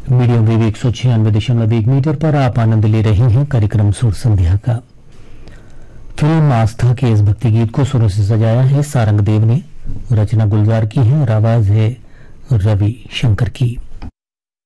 Medium wave 196.1 metre पर आप आनंद ले रहे हैं कार्यक्रम सुर संध्या का। फिल्म आस्था के इस भक्ति गीत को सुरों से सजाया है सारंग देव ने, रचना गुलजार की है और आवाज है रवि शंकर की।